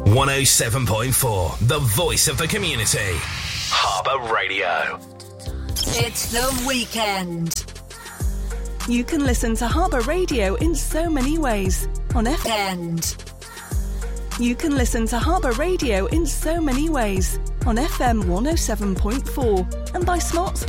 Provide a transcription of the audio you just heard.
107.4, the voice of the community. Harbour Radio. It's the weekend. You can listen to Harbour Radio in so many ways. On FM. You can listen to Harbour Radio in so many ways. On FM 107.4 and by smart speakers.